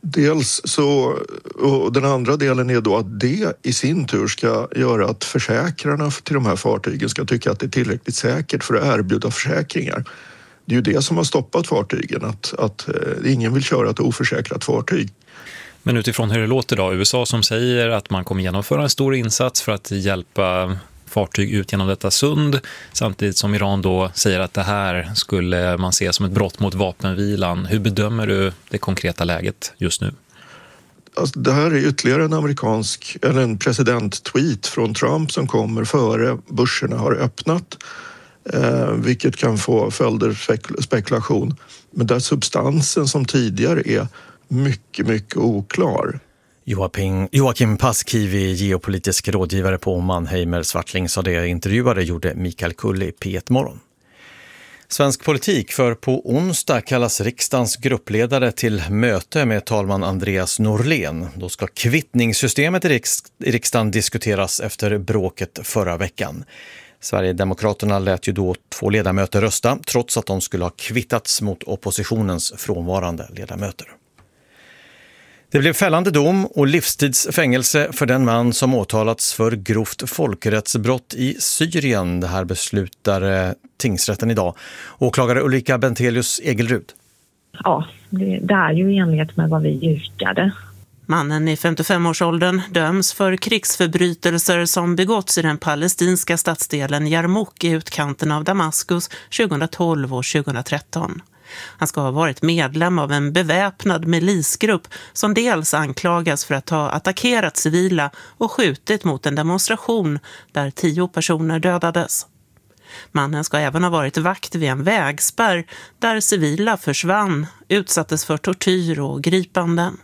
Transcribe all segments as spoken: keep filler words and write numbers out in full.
Dels så, och den andra delen är då att det i sin tur ska göra att försäkrarna till de här fartygen ska tycka att det är tillräckligt säkert för att erbjuda försäkringar. Det är ju det som har stoppat fartygen, att, att eh, ingen vill köra ett oförsäkrat fartyg. Men utifrån hur det låter då, U S A som säger att man kommer genomföra en stor insats för att hjälpa fartyg ut genom detta sund, samtidigt som Iran då säger att det här skulle man se som ett brott mot vapenvilan. Hur bedömer du det konkreta läget just nu? Alltså, det här är ytterligare en amerikansk eller en president-tweet från Trump som kommer före börserna har öppnat, eh, vilket kan få följder spekul- spekulation. Men där substansen som tidigare är mycket, mycket oklar. Joakim, Joakim Paskivi, geopolitisk rådgivare på Mannheimer Swartling, sa det. Intervjuare gjorde Mikael Kulli, P ett Morgon. Svensk politik, för på onsdag kallas riksdagens gruppledare till möte med talman Andreas Norlén. Då ska kvittningssystemet i, riks- i riksdagen diskuteras efter bråket förra veckan. Sverigedemokraterna lät ju då två ledamöter rösta, trots att de skulle ha kvittats mot oppositionens frånvarande ledamöter. Det blev fällande dom och livstidsfängelse för den man som åtalats för grovt folkrättsbrott i Syrien. Det här beslutar tingsrätten idag. Åklagare Ulrika Bentelius Egelrud. Ja, det, det är ju i enlighet med vad vi yrkade. Mannen i femtiofem-årsåldern döms för krigsförbrytelser som begåtts i den palestinska stadsdelen Jarmouk i utkanten av Damaskus tjugohundratolv och tjugohundratretton. Han ska ha varit medlem av en beväpnad milisgrupp som dels anklagas för att ha attackerat civila och skjutit mot en demonstration där tio personer dödades. Mannen ska även ha varit vakt vid en vägspärr där civila försvann, utsattes för tortyr och gripanden.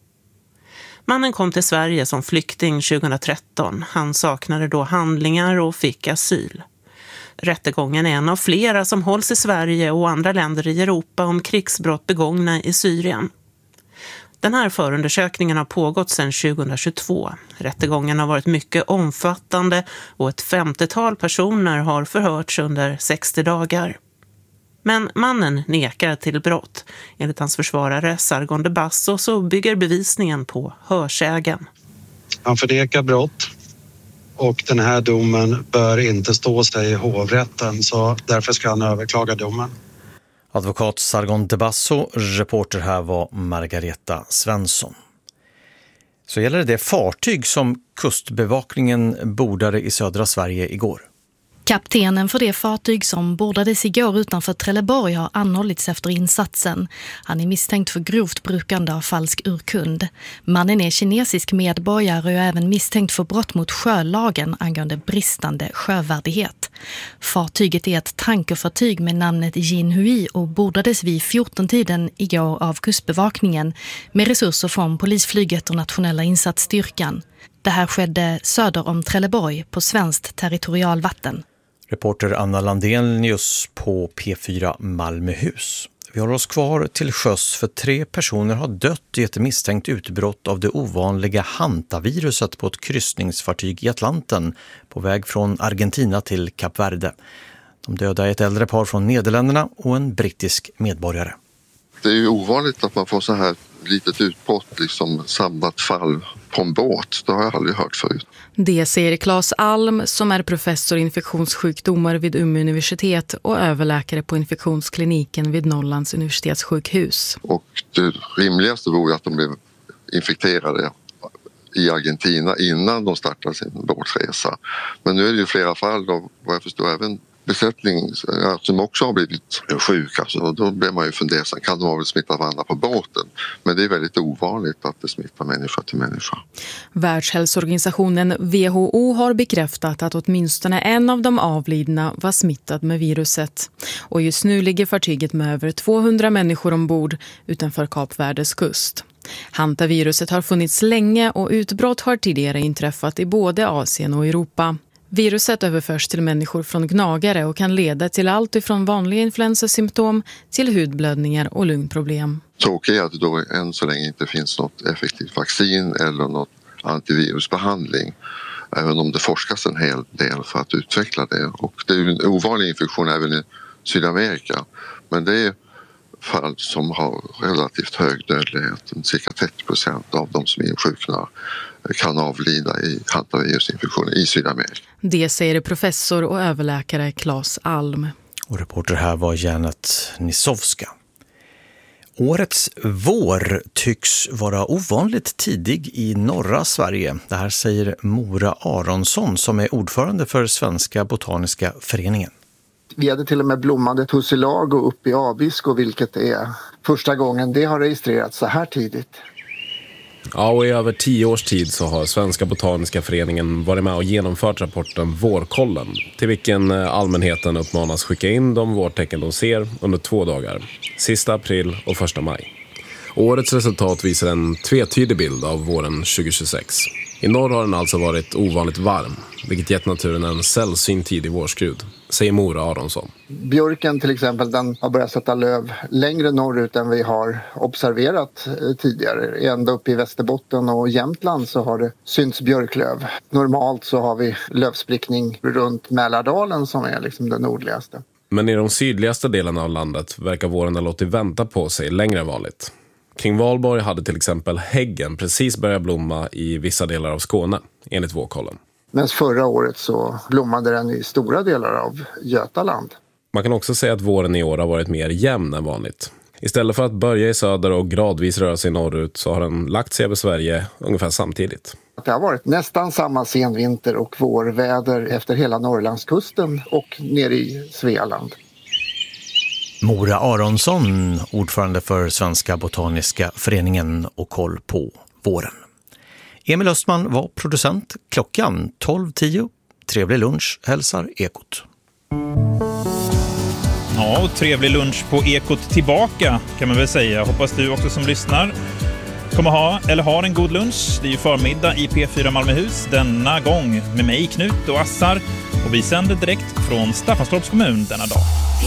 Mannen kom till Sverige som flykting tjugohundratretton. Han saknade då handlingar och fick asyl. Rättegången är en av flera som hålls i Sverige och andra länder i Europa om krigsbrott begångna i Syrien. Den här förundersökningen har pågått sedan tjugohundratjugotvå. Rättegången har varit mycket omfattande och ett femtiotal personer har förhörts under sextio dagar. Men mannen nekar till brott. Enligt hans försvarare Sargon de Basso så bygger bevisningen på hörsägen. Han förnekar brott. Och den här domen bör inte stå sig i hovrätten, så därför ska han överklaga domen. Advokat Sargon de Basso, reporter här var Margareta Svensson. Så gäller det det fartyg som kustbevakningen bordade i södra Sverige igår. Kaptenen för det fartyg som bordades igår utanför Trelleborg har anhållits efter insatsen. Han är misstänkt för grovt brukande av falsk urkund. Mannen är kinesisk medborgare och är även misstänkt för brott mot sjölagen angående bristande sjövärdighet. Fartyget är ett tankerfartyg med namnet Jinhui och bordades vid fjorton-tiden igår av kustbevakningen med resurser från polisflyget och nationella insatsstyrkan. Det här skedde söder om Trelleborg på svenskt territorialvatten. Reporter Anna Landenius på P fyra Malmöhus. Vi håller oss kvar till sjöss för tre personer har dött i ett misstänkt utbrott av det ovanliga hantaviruset på ett kryssningsfartyg i Atlanten på väg från Argentina till Kap Verde. De döda är ett äldre par från Nederländerna och en brittisk medborgare. Det är ju ovanligt att man får så här litet utbrott, liksom samlat fall på en båt. Det har jag aldrig hört förut. Det säger Claes Alm som är professor i infektionssjukdomar vid Umeå universitet och överläkare på infektionskliniken vid Norrlands universitetssjukhus. Och det rimligaste vore att de blev infekterade i Argentina innan de startade sin båtresa. Men nu är det ju flera fall och vad jag förstår även besättning som också har blivit sjuka, så då blir man ju fundersam. Kan de ha väl smittat varandra på båten? Men det är väldigt ovanligt att det smittar människa till människa. Världshälsoorganisationen W H O har bekräftat att åtminstone en av de avlidna var smittad med viruset. Och just nu ligger fartyget med över tvåhundra människor ombord utanför Kap Verdes kust. Hantaviruset har funnits länge och utbrott har tidigare inträffat i både Asien och Europa. Viruset överförs till människor från gnagare och kan leda till allt ifrån vanliga influensasymptom till hudblödningar och lungproblem. Tråkigt är att det då än så länge inte finns något effektivt vaccin eller något antivirusbehandling. Även om det forskas en hel del för att utveckla det. Och det är ju en ovanlig infektion även i Sydamerika. Men det är fall som har relativt hög dödlighet. Cirka trettio procent av de som insjuknar kan avlida i hantavirus-infektioner i Sydamerika. Det säger professor och överläkare Claes Alm. Och reporter här var Janet Nisovska. Årets vår tycks vara ovanligt tidig i norra Sverige. Det här säger Mora Aronsson som är ordförande för Svenska Botaniska föreningen. Vi hade till och med blommande tussilago uppe i Abisko, vilket är första gången det har registrerats så här tidigt. Ja, och i över tio års tid så har Svenska Botaniska föreningen varit med och genomfört rapporten Vårkollen, till vilken allmänheten uppmanas skicka in de vårtecken de ser under två dagar, sista april och första maj. Årets resultat visar en tvetydig bild av våren tjugohundratjugosex. I norr har den alltså varit ovanligt varm, vilket gett naturen en sällsynt tidig vårskrud, säger Mora Aronsson. Björken till exempel, den har börjat sätta löv längre norrut än vi har observerat tidigare. Ända upp i Västerbotten och Jämtland så har det synts björklöv. Normalt så har vi lövsprickning runt Mälardalen som är liksom det nordligaste. Men i de sydligaste delarna av landet verkar våren ha låtit vänta på sig längre än vanligt. Kring Valborg hade till exempel häggen precis börjat blomma i vissa delar av Skåne, enligt Vårkollen. Men förra året så blommade den i stora delar av Götaland. Man kan också säga att våren i år har varit mer jämn än vanligt. Istället för att börja i söder och gradvis röra sig norrut så har den lagt sig över Sverige ungefär samtidigt. Det har varit nästan samma senvinter och vårväder efter hela Norrlandskusten och ner i Svealand. Mora Aronsson, ordförande för Svenska Botaniska föreningen och koll på våren. Emil Östman var producent. Klockan tolv tio. Trevlig lunch, hälsar Ekot. Ja, och trevlig lunch på Ekot tillbaka kan man väl säga. Hoppas du också som lyssnar kommer ha eller har en god lunch. Det är ju förmiddag i P fyra Malmöhus denna gång med mig, Knut och Assar. Och vi sänder direkt från Staffanstorps kommun denna dag.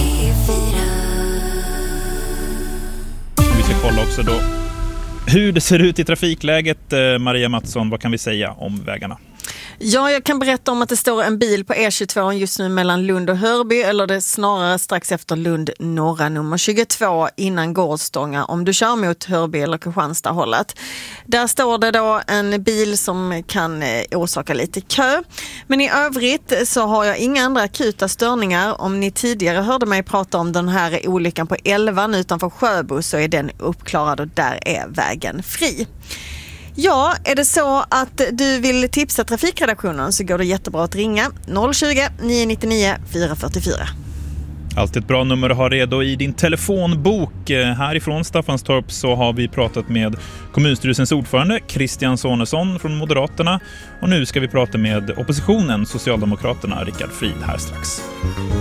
Vi ska kolla också då hur det ser ut i trafikläget. Maria Mattsson, vad kan vi säga om vägarna? Ja, jag kan berätta om att det står en bil på E tjugotvå just nu mellan Lund och Hörby, eller det snarare strax efter Lund norra nummer tjugotvå innan Gårdstånga om du kör mot Hörby eller Kristianstad hållet. Där står det då en bil som kan orsaka lite kö. Men i övrigt så har jag inga andra akuta störningar. Om ni tidigare hörde mig prata om den här olyckan på elvan utanför Sjöbo så är den uppklarad och där är vägen fri. Ja, är det så att du vill tipsa trafikredaktionen så går det jättebra att ringa noll tjugo, nio nio nio, fyra fyra fyra. Alltid ett bra nummer att ha redo i din telefonbok. Härifrån Staffanstorp så har vi pratat med kommunstyrelsens ordförande Christian Sonesson från Moderaterna. Och nu ska vi prata med oppositionen, Socialdemokraterna, Rickard Frid här strax.